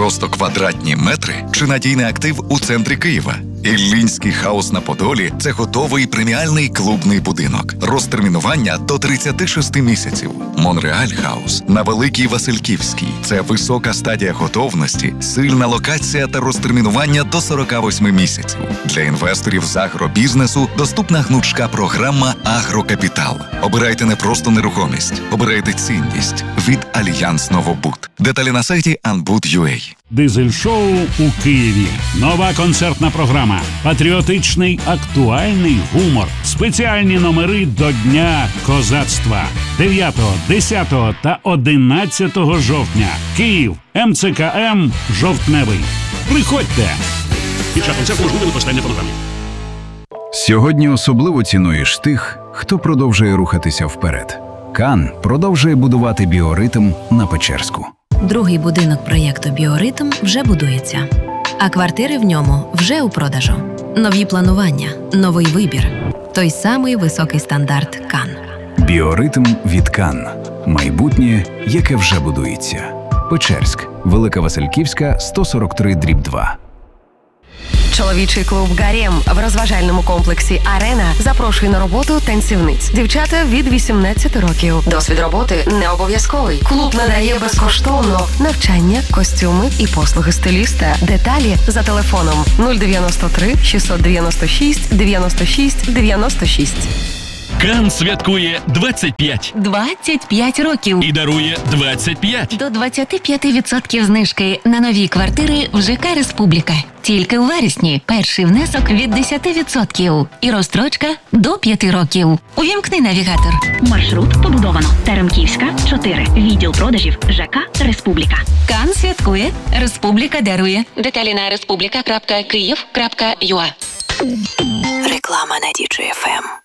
Просто квадратні метри чи надійний актив у центрі Києва? Іллінський хаус на Подолі – це готовий преміальний клубний будинок. Розтермінування до 36 місяців. Монреаль Хаус на Великій Васильківській – це висока стадія готовності, сильна локація та розтермінування до 48 місяців. Для інвесторів з агробізнесу доступна гнучка програма «Агрокапітал». Обирайте не просто нерухомість, обирайте цінність від Альянс Новобуд. Деталі на сайті anbud.ua. Дизель-шоу у Києві. Нова концертна програма. Патріотичний актуальний гумор. Спеціальні номери до Дня козацтва. 9, 10 та 11 жовтня. Київ. МЦКМ «Жовтневий». Приходьте! Під час концерту можливе використання фонограми. Сьогодні особливо цінуєш тих, хто продовжує рухатися вперед. КАН продовжує будувати біоритм на Печерську. Другий будинок проєкту «Біоритм» вже будується, а квартири в ньому вже у продажу. Нові планування, новий вибір. Той самий високий стандарт КАН. Біоритм від КАН. Майбутнє, яке вже будується. Печерськ. Велика Васильківська, 143/2. Чоловічий клуб «Гарем» в розважальному комплексі «Арена» запрошує на роботу танцівниць. Дівчата від 18 років. Досвід роботи не обов'язковий. Клуб надає безкоштовно навчання, костюми і послуги стиліста. Деталі за телефоном 093 696 96 96. КАН святкує 25 років. і дарує 25. До 25% знижки на нові квартири в ЖК «Республіка». Тільки у вересні перший внесок від 10% і розстрочка до 5 років. Увімкни навігатор. Маршрут побудовано. Теремківська, 4. Відділ продажів ЖК «Республіка». КАН святкує, Республіка дарує. Деталі на respublica.kyiv.ua. Реклама на DJ FM.